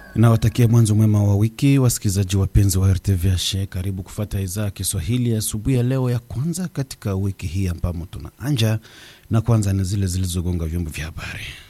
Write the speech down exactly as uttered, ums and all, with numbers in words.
Nawatakia mwanzo mwema wa wiki, wasikilizaji wapenzi wa R T V H. Karibu kufuata idhaa ya Kiswahili ya asubuhi ya leo ya kwanza katika wiki hii ambamo tunaanja na kwanza na zile zilizogonga vyombo vya habari.